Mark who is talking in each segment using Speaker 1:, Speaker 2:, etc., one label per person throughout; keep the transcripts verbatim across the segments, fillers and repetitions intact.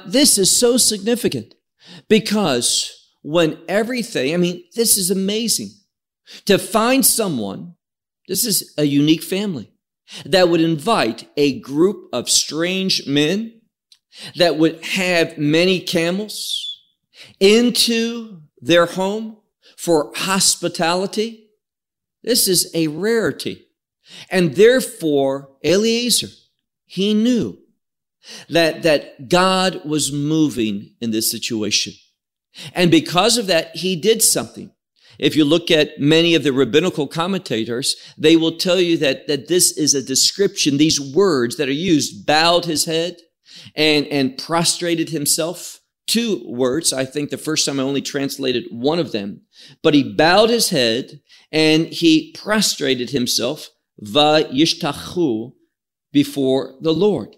Speaker 1: this is so significant because when everything, I mean, this is amazing to find someone, this is a unique family, that would invite a group of strange men that would have many camels into their home for hospitality. This is a rarity. And therefore, Eliezer, he knew that, that God was moving in this situation. And because of that, he did something. If you look at many of the rabbinical commentators, they will tell you that, that this is a description, these words that are used, bowed his head and, and prostrated himself. Two words. I think the first time I only translated one of them, but he bowed his head and he prostrated himself, vayishtachu, before the Lord.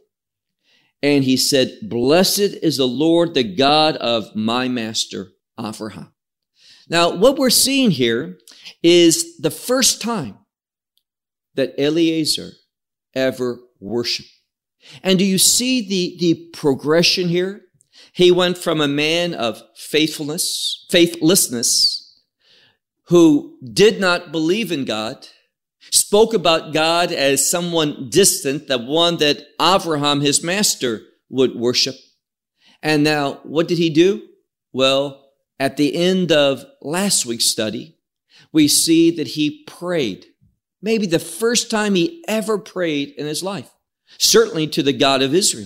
Speaker 1: And he said, "Blessed is the Lord, the God of my master, Avraham." Now, what we're seeing here is the first time that Eliezer ever worshiped. And do you see the, the progression here? He went from a man of faithfulness, faithlessness, who did not believe in God, spoke about God as someone distant, the one that Avraham, his master, would worship. And now, what did he do? Well, at the end of last week's study, we see that he prayed. Maybe the first time he ever prayed in his life, certainly to the God of Israel.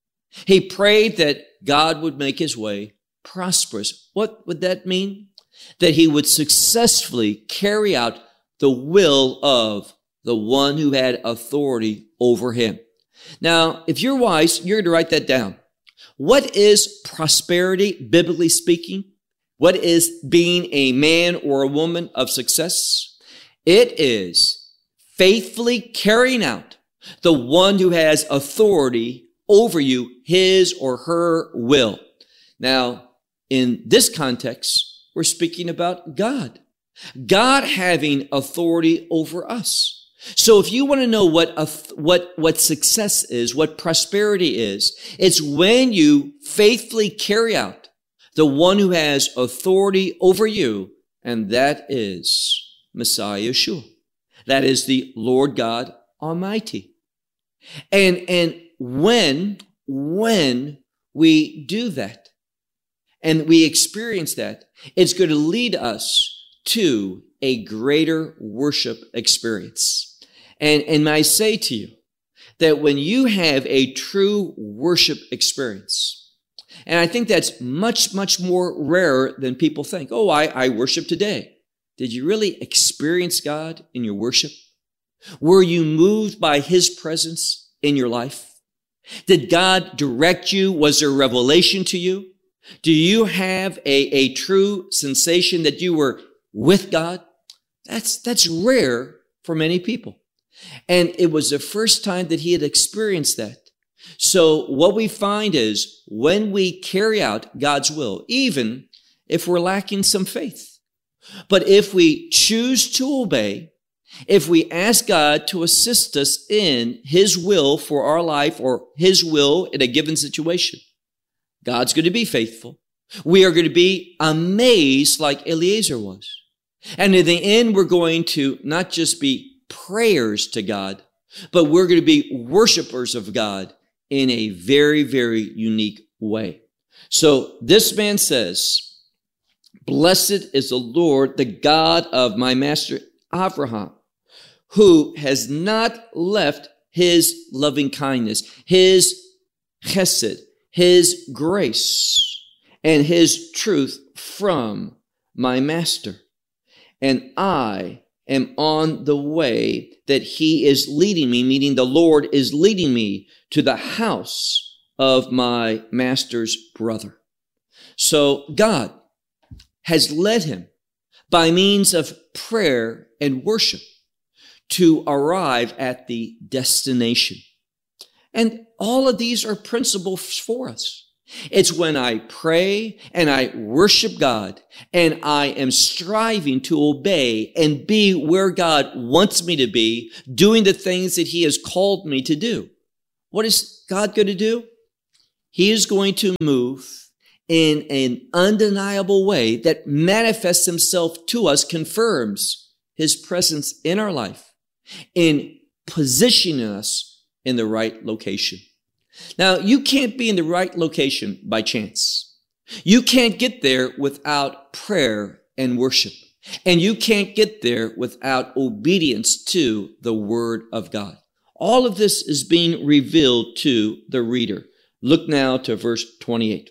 Speaker 1: He prayed that God would make his way prosperous. What would that mean? That he would successfully carry out the will of the one who had authority over him. Now, if you're wise, you're going to write that down. What is prosperity, biblically speaking? What is being a man or a woman of success? It is faithfully carrying out the one who has authority over you, his or her will. Now, in this context, we're speaking about God. God having authority over us. So if you want to know what, what, what success is, what prosperity is, it's when you faithfully carry out the one who has authority over you, and that is Messiah Yeshua. That is the Lord God Almighty. And, and when, when we do that and we experience that, it's going to lead us to a greater worship experience. And, and I say to you that when you have a true worship experience, and I think that's much, much more rare than people think. Oh, I, I worship today. Did you really experience God in your worship? Were you moved by his presence in your life? Did God direct you? Was there revelation to you? Do you have a, a true sensation that you were with God? That's, that's rare for many people. And it was the first time that he had experienced that. So what we find is when we carry out God's will, even if we're lacking some faith, but if we choose to obey, if we ask God to assist us in his will for our life or his will in a given situation, God's going to be faithful. We are going to be amazed like Eliezer was. And in the end, we're going to not just be prayers to God, but we're going to be worshipers of God in a very, very unique way. So this man says, "Blessed is the Lord, the God of my master Avraham, who has not left his loving kindness, his chesed, his grace, and his truth from my master. And I am on the way that he is leading me," meaning the Lord is leading me to the house of my master's brother. So God has led him by means of prayer and worship to arrive at the destination. And all of these are principles for us. It's when I pray and I worship God and I am striving to obey and be where God wants me to be, doing the things that he has called me to do. What is God going to do? he is going to move in an undeniable way that manifests himself to us, confirms his presence in our life, in positioning us in the right location. Now, you can't be in the right location by chance. You can't get there without prayer and worship. And you can't get there without obedience to the Word of God. All of this is being revealed to the reader. Look now to verse twenty-eight.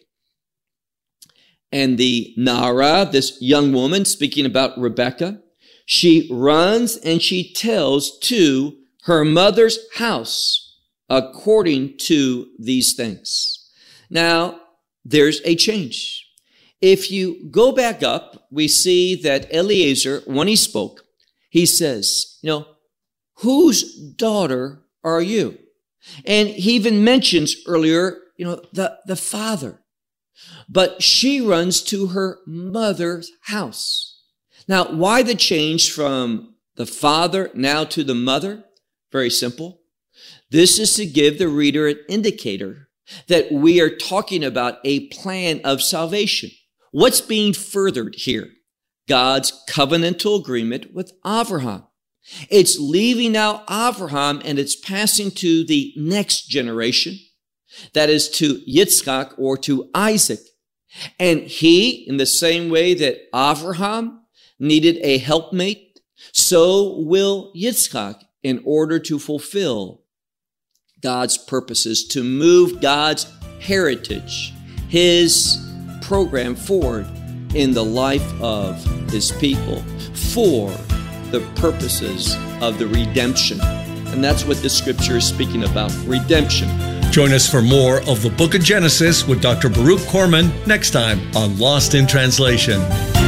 Speaker 1: And the Nara, this young woman, speaking about Rebekah, she runs and she tells to her mother's house according to these things. Now, there's a change. If you go back up, we see that Eliezer, when he spoke, he says, you know, whose daughter are you? And he even mentions earlier, you know, the, the father. But she runs to her mother's house. Now, why the change from the father now to the mother? Very simple. This is to give the reader an indicator that we are talking about a plan of salvation. What's being furthered here? God's covenantal agreement with Abraham. It's leaving out Abraham and it's passing to the next generation. That is to Yitzchak or to Isaac. And he, in the same way that Abraham needed a helpmate, so will Yitzchak in order to fulfill God's purposes, to move God's heritage, his program forward in the life of his people for the purposes of the redemption. And that's what the scripture is speaking about, redemption.
Speaker 2: Join us for more of the Book of Genesis with Doctor Baruch Korman next time on Lost in Translation.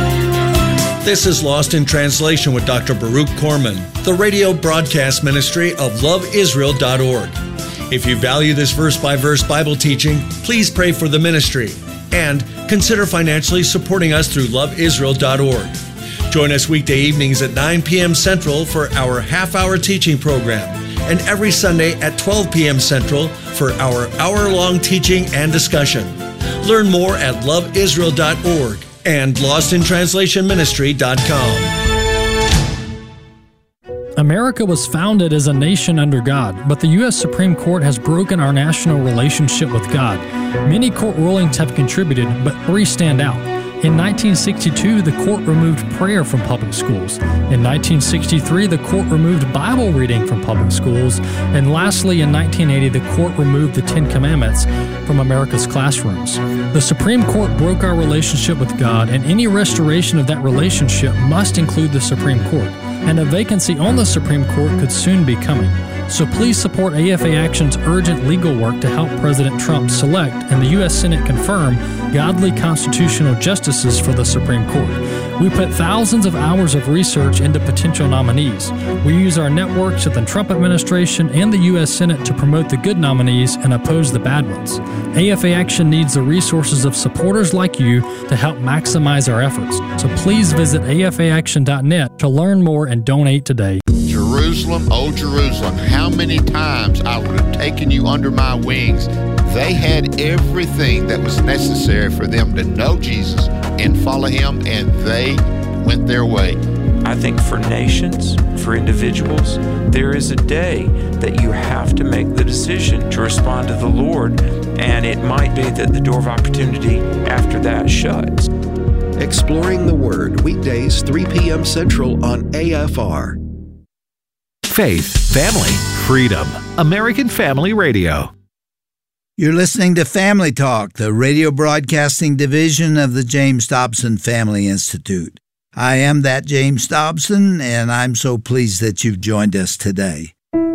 Speaker 2: This is Lost in Translation with Doctor Baruch Korman, the radio broadcast ministry of love israel dot org. If you value this verse-by-verse Bible teaching, please pray for the ministry and consider financially supporting us through love israel dot org. Join us weekday evenings at nine p.m. Central for our half-hour teaching program, and every Sunday at twelve p.m. Central for our hour-long teaching and discussion. Learn more at love israel dot org and lost in translation ministry dot com.
Speaker 3: America was founded as a nation under God, but the U S Supreme Court has broken our national relationship with God. Many court rulings have contributed, but three stand out. In nineteen sixty-two, the court removed prayer from public schools. In nineteen sixty-three, the court removed Bible reading from public schools. And lastly, in nineteen eighty, the court removed the Ten Commandments from America's classrooms. The Supreme Court broke our relationship with God, and any restoration of that relationship must include the Supreme Court. And a vacancy on the Supreme Court could soon be coming. So please support A F A Action's urgent legal work to help President Trump select and the U S Senate confirm godly constitutional justices for the Supreme Court. We put thousands of hours of research into potential nominees. We use our networks at the Trump administration and the U S Senate to promote the good nominees and oppose the bad ones. A F A Action needs the resources of supporters like you to help maximize our efforts. So please visit A F A action dot net to learn more and donate today.
Speaker 4: Jerusalem, oh Jerusalem, how many times I would have taken you under my wings. They had everything that was necessary for them to know Jesus and follow him, and they went their way.
Speaker 5: I think for nations, for individuals, there is a day that you have to make the decision to respond to the Lord, and it might be that the door of opportunity after that shuts.
Speaker 6: Exploring the Word, weekdays, three p.m. Central on A F R.
Speaker 7: Faith, family, freedom. American Family Radio.
Speaker 8: You're listening to Family Talk, the radio broadcasting division of the James Dobson Family Institute. I am that James Dobson, and I'm so pleased that you've joined us today.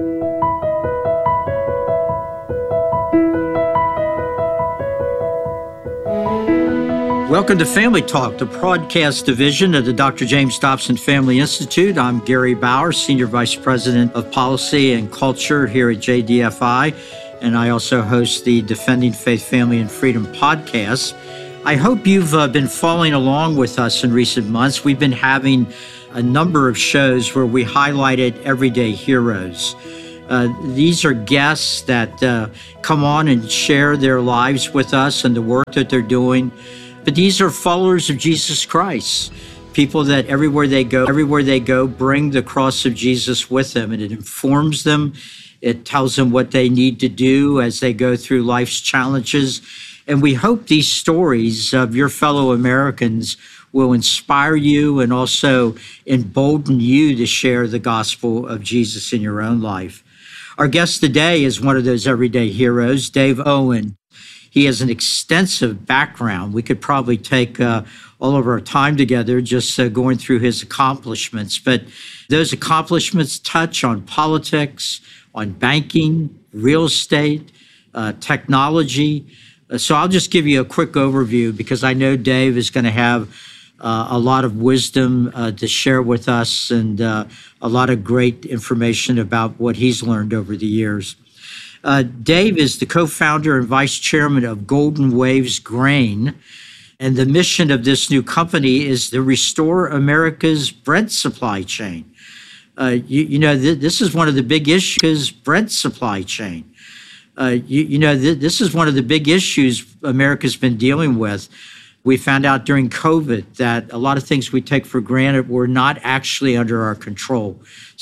Speaker 9: Welcome to Family Talk, the broadcast division of the Doctor James Dobson Family Institute. I'm Gary Bauer, Senior Vice President of Policy and Culture here at J D F I, and I also host the Defending Faith, Family, and Freedom podcast. I hope you've uh, been following along with us in recent months. We've been having a number of shows where we highlighted everyday heroes. Uh, these are guests that uh, come on and share their lives with us and the work that they're doing. But these are followers of Jesus Christ, people that everywhere they go, everywhere they go, bring the cross of Jesus with them, and it informs them. It tells them what they need to do as they go through life's challenges. And we hope these stories of your fellow Americans will inspire you and also embolden you to share the gospel of Jesus in your own life. Our guest today is one of those everyday heroes, Dave Owen. He has an extensive background. We could probably take uh, all of our time together just uh, going through his accomplishments. But those accomplishments touch on politics, on banking, real estate, uh, technology. Uh, so I'll just give you a quick overview because I know Dave is going to have uh, a lot of wisdom uh, to share with us and uh, a lot of great information about what he's learned over the years. Uh, Dave is the co-founder and vice chairman of Golden Waves Grain, and the mission of this new company is to restore America's bread supply chain. Uh, you, you know, th- this is one of the big issues, bread supply chain. Uh, you, you know, th- this is one of the big issues America's been dealing with. We found out during COVID that a lot of things we take for granted were not actually under our control.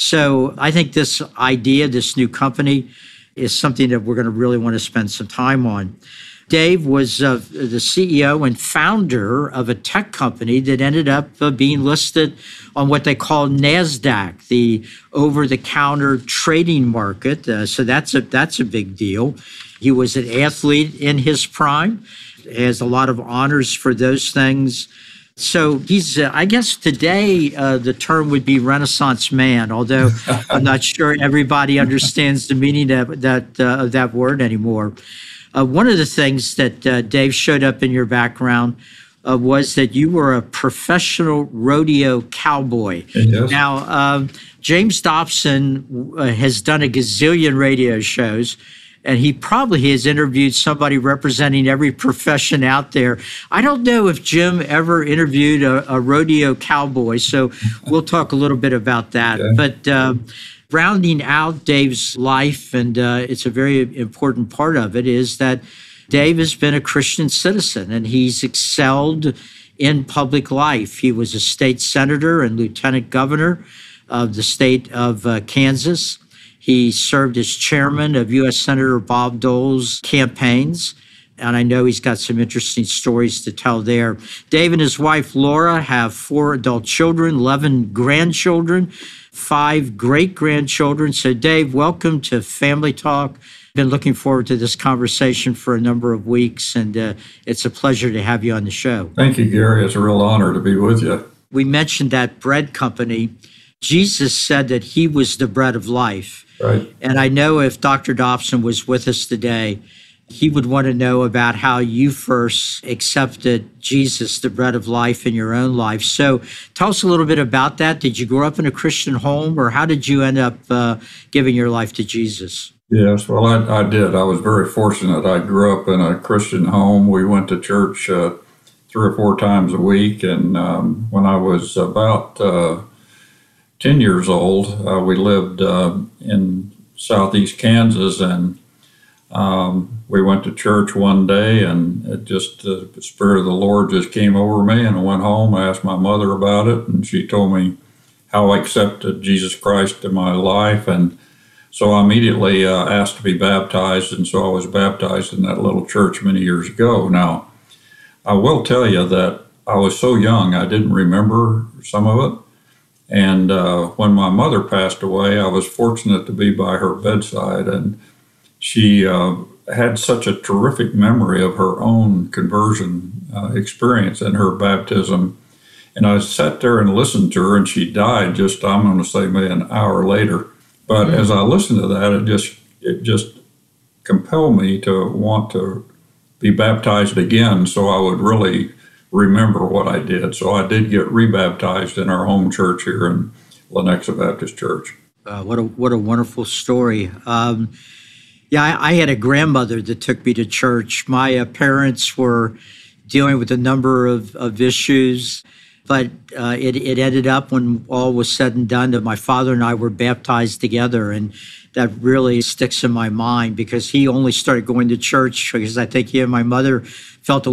Speaker 9: So I think this idea, this new company, is something that we're going to really want to spend some time on. Dave was uh, the C E O and founder of a tech company that ended up uh, being listed on what they call NASDAQ, the over-the-counter trading market. Uh, so that's a that's a big deal. He was an athlete in his prime, has a lot of honors for those things. So he's, uh, I guess today uh, the term would be Renaissance man, although I'm not sure everybody understands the meaning of that, uh, of that word anymore. Uh, one of the things that uh, Dave showed up in your background uh, was that you were a professional rodeo cowboy.
Speaker 10: Yes.
Speaker 9: Now, uh, James Dobson uh, has done a gazillion radio shows, and he probably has interviewed somebody representing every profession out there. I don't know if Jim ever interviewed a, a rodeo cowboy, so we'll talk a little bit about that. Okay. But uh, rounding out Dave's life, and uh, it's a very important part of it, is that Dave has been a Christian citizen, and he's excelled in public life. He was a state senator and lieutenant governor of the state of uh, Kansas. He served as chairman of U S Senator Bob Dole's campaigns, and I know he's got some interesting stories to tell there. Dave and his wife, Laura, have four adult children, eleven grandchildren, five great-grandchildren. So, Dave, welcome to Family Talk. Been looking forward to this conversation for a number of weeks, and uh, it's a pleasure to have you on the show.
Speaker 10: Thank you, Gary. It's a real honor to be with you.
Speaker 9: We mentioned that bread company. Jesus said that he was the bread of life.
Speaker 10: Right.
Speaker 9: And I know if Doctor Dobson was with us today, he would want to know about how you first accepted Jesus, the bread of life, in your own life. So tell us a little bit about that. Did you grow up in a Christian home, or how did you end up uh, giving your life to Jesus?
Speaker 10: Yes, well, I, I did. I was very fortunate. I grew up in a Christian home. We went to church uh, three or four times a week. And um, when I was about uh, ten years old, uh, we lived uh, in southeast Kansas, and um, we went to church one day, and it just uh, the Spirit of the Lord just came over me, and I went home. I asked my mother about it, and she told me how I accepted Jesus Christ in my life, and so I immediately uh, asked to be baptized, and so I was baptized in that little church many years ago. Now, I will tell you that I was so young, I didn't remember some of it. And uh, when my mother passed away, I was fortunate to be by her bedside, and she uh, had such a terrific memory of her own conversion uh, experience and her baptism. And I sat there and listened to her, and she died just, I'm going to say, maybe an hour later. But mm-hmm. as I listened to that, it just it just compelled me to want to be baptized again, so I would really remember what I did. So I did get rebaptized in our home church here in Lenexa Baptist Church.
Speaker 9: Uh, what a what a wonderful story. Um, yeah, I, I had a grandmother that took me to church. My uh, parents were dealing with a number of, of issues, but uh, it, it ended up, when all was said and done, that my father and I were baptized together. And that really sticks in my mind because he only started going to church because I think he and my mother felt a